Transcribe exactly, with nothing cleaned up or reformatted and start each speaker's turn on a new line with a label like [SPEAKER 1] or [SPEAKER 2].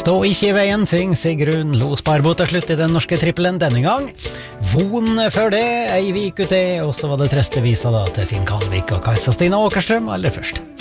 [SPEAKER 1] Stå ikke i veien, syng Sigrun Lo Sparbo til slutt i den norske trippelen denne gang. Von før det, ei vik ut det, og så var det trøstevisa da til Finn Kalvik og Kajsa Stina Åkerstrøm aller først.